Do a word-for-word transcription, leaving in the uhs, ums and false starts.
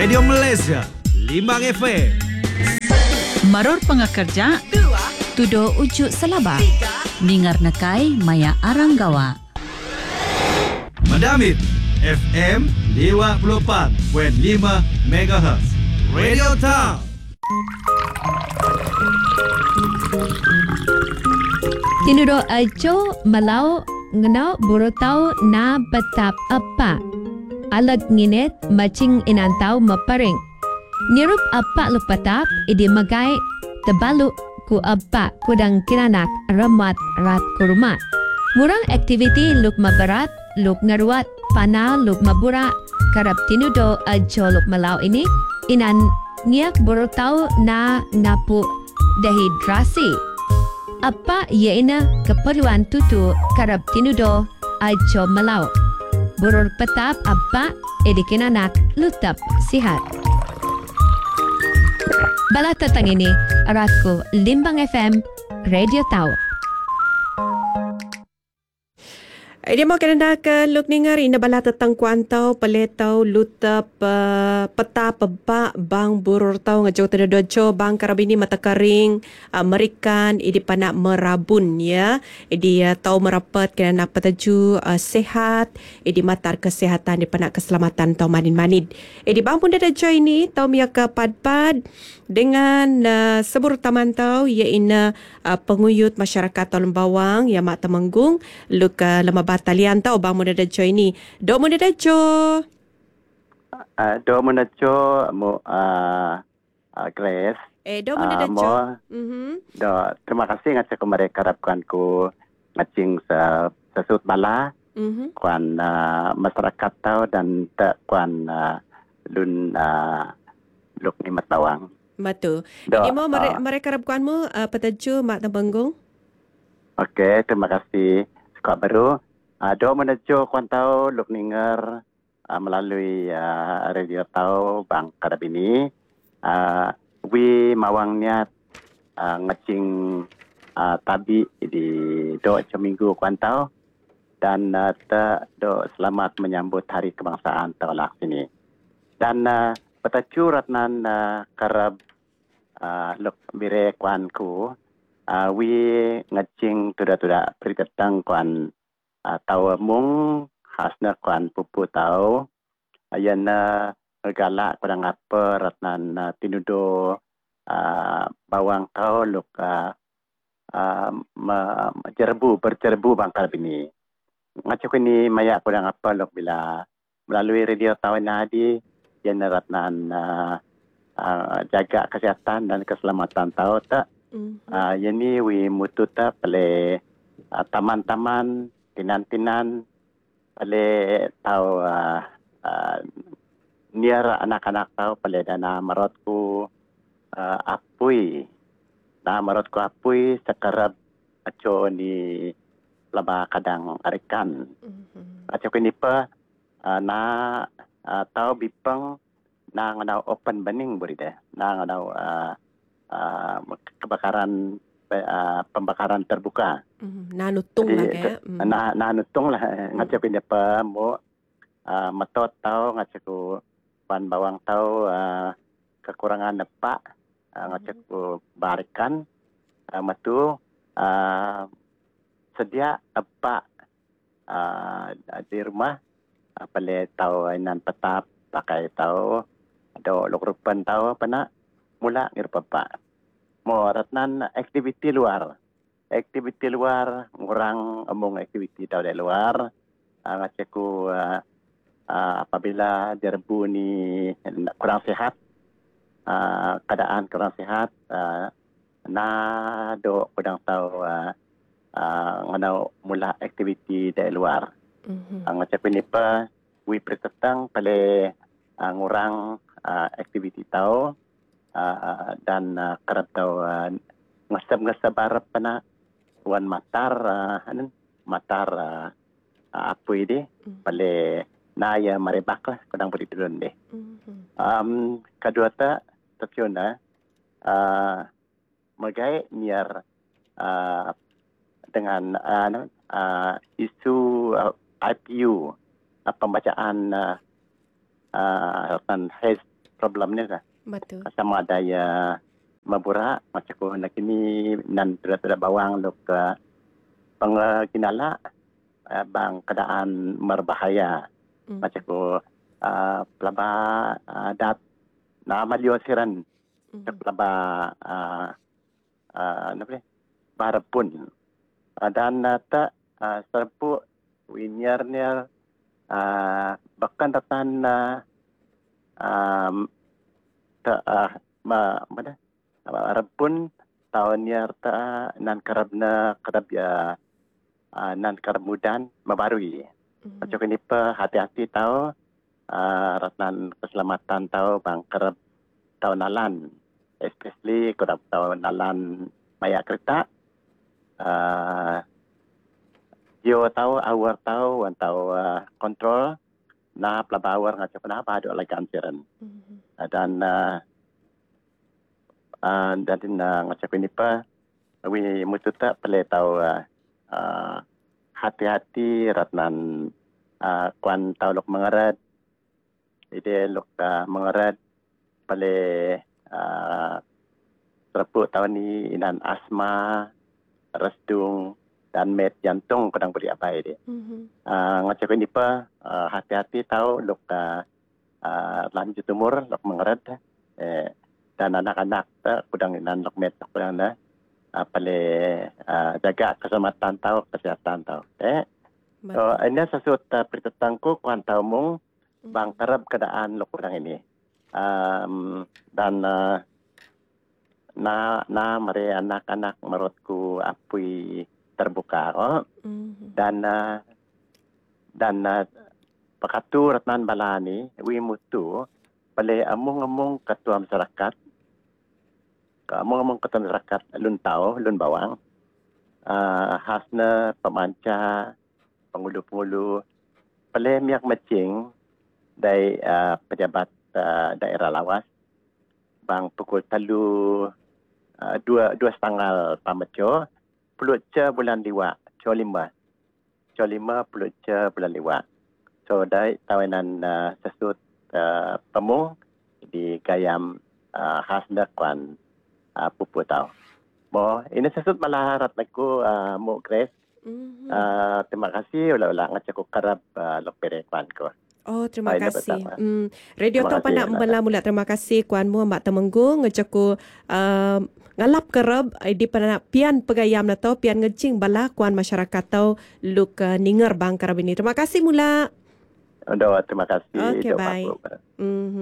Radio Malaysia, Limbang F M. Maror pengakerja, tudo ujuk selaba. Ningar nakai maya arang gawa. Madamit, F M lima puluh empat perpuluhan lima megahertz. Radio Town. Tinudo ajo malau ngenau burutau na betap apa. Alag nginet macing inantau maparing. Nirup apa lupatap idi magai tebalu ku apa kudang kinanak remat rat kurma. Murang aktiviti luk mabarat, luk ngaruat, pana luk mabura, karap tinudo ajo luk malau ini inan ngiak burutau na napu dehidrasi. Apa iaina keperluan tutu karap tinudo ajo malau. Burur petap apa edikinanak lutap sihat. Bala tatang ini aratku Limbang F M Radio Tau. Dia mau kena ke luk ningar ina bala tetang kuantau peletau lutap uh, peta pebak bang burur tau ngajau tedojo bang karabini mata kering Amerikan idi panak merabun ya idi uh, tau merapat kena nak petaju uh, sehat idi matar kesehatan di panak keselamatan tau manin-manin idi bang pun dedojo ini tau mia ke pad-pad dengan uh, sebur taman tau iaina uh, penguyut masyarakat tau Lembawang yang mak temenggung luk uh, lemah talian tau bang muda dajo ini. Dok muda dajo. Uh, dok muda dajo mu uh, uh, Grace. Eh dok muda dajo. Uh, mhm. Dok terima kasih ngacak ku mereka harapkan ku ngacing sa sesut bala. Mhm. Kuan uh, masyarakat tau dan tak kuan uh, lun uh, luk ni matawang. Betul. Jadi mau uh, mereka harapkanmu uh, petaju mak tembenggung. Okey, terima kasih. Sekolah baru. Uh, Dua menuju kuantau luk ninger uh, melalui uh, radio tau bang Karabini. Uh, wi mawangnya uh, ngecing uh, tabi di do seminggu kuantau dan uh, te do selamat menyambut hari kebangsaan tolak sini. Dan uh, petacu ratnan uh, karab uh, luk bire kuanku uh, wi ngecing tuda-tuda peritetang kuan Uh, tahu mung khasnya kuan pupu tahu ayan uh, galak kurang apa ratnan uh, tinudo uh, bawang tahu luk uh, uh, jerbu berjerbu bangkal bini ngacuk ini maya kurang apa luk bila melalui radio tahu nadi yan ratnan uh, uh, jaga kesehatan dan keselamatan tahu tak mm-hmm. uh, yani wi mutu tak pale uh, taman-taman tinan-tinan pale tahu uh, uh, niar anak-anak tahu pale dana marotku uh, apui na marotku apui sekarab aco ni laba kadang arikan mm-hmm. aco kini pa uh, na uh, tahu bipang na ngadaw open bening burida na ngadaw uh, uh, kebakaran Uh, pembakaran terbuka. Mm, nanutung lah ke? Mm. Na nanutung lah. Mm. Ngacap ini apa mo uh, metot tahu ngacap ku pan bawang tahu uh, kekurangan depak uh, ngacap ku barikan uh, metu uh, sedia apa uh, di rumah uh, pale tahu inan petap pakai tahu ada lokrupan tahu apa nak mula ngirpapa. Mo ratnan aktiviti luar. Aktiviti luar, ngurang among aktiviti tau dari luar. Uh, ngaceku uh, uh, apabila jerbu ni kurang sehat, uh, keadaan kurang sehat, uh, na do kudang tau uh, uh, nganau mula aktiviti dari luar. Mm-hmm. Uh, ngaceku ni pa, wi pertetang pale uh, ngurang uh, aktiviti tau. Uh, dan uh, kerap tahu uh, ngasab-ngasab harap pana wan matar uh, anan matar uh, uh, apa ini mm. pale naya marebak lah kadang begitu deh. Mm-hmm. Um, kedua tak terciona uh, magai niar uh, dengan uh, uh, isu uh, I P U uh, pembacaan uh, uh, health problem ni lah. Betul. Sama ada ya mabura macam ko nak ini nan sudah bawang luk uh, penginala uh, bang keadaan berbahaya Mm. macam ko uh, pelaba uh, dat na malio siran Mhm. pelaba uh, uh, apa ni barapun uh, dan uh, tak uh, serpu winyarnya uh, bahkan datan uh, um, ta uh, ma mana Arabun tahun ni arta nan karabna karab ya uh, nan karab mudan mabarui. Mhm. Macam ni pa hati-hati tahu uh, ratnan keselamatan tahu bang karab tahun nalan, especially karab tahun nalan maya kereta. Uh, yo tahu awar tahu wan tahu uh, kontrol na pelabawar ngaca kenapa ada lagi kanseran. Mhm. Dan uh, uh, dan uh, ngacak ini pa wi mutu tak pele tahu uh, uh, hati-hati ratnan uh, kuan tahu lok mengerat ide lok uh, mengerat pele uh, terpuk tahun ni inan asma restung dan met jantung kadang beri apa ini Mhm. uh, ngacak ini pa uh, hati-hati tahu lok uh, uh, lanjut umur lok mengerat eh, dan anak-anak tak kudang inan lok met kudang na uh, pale uh, jaga keselamatan tahu kesehatan tahu eh Betul. so ini sesuatu uh, pertentangku kuan tahu mung bang terap keadaan lok kudang ini um, dan uh, na na mari anak-anak menurutku apui terbuka oh Mhm. dan uh, dan uh, pakatu ratnan balani wi mutu pale among-among ketua masyarakat ka among-among ketua masyarakat lun tau lun bawang uh, hasna pemanca pengulu-pengulu pale miak macing dari uh, pejabat uh, daerah lawas bang pukul telu uh, dua dua setengah pamaco puluh ce bulan liwa co lima co lima puluh ce bulan liwa. So dari tawanan uh, sesut uh, pemung di gayam uh, khas dakwan uh, pupu tau. Mo ini sesut malaharat aku uh, mo Grace. Mhm. Uh, terima kasih ulah-ulah ngacak ko karab uh, lokpere kwan ko. Oh, terima Oh, ini kasih. betul, Hmm, radio Terima tu kasih, panak Nana. membela mula terima kasih kuan mu mak temenggung ngejaku uh, ngalap kerab uh, di panak pian pegayam na tau pian ngecing bala kuan masyarakat tau luk uh, ninger bang karab ini. Terima kasih mula. Udah terima kasih. Okay, Hidup bye. aku. Mhm.